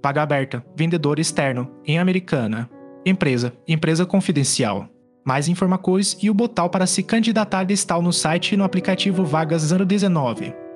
vaga aberta, vendedor externo, em Americana. Empresa confidencial. Mais informações e o botão para se candidatar está no site e no aplicativo Vagas 019.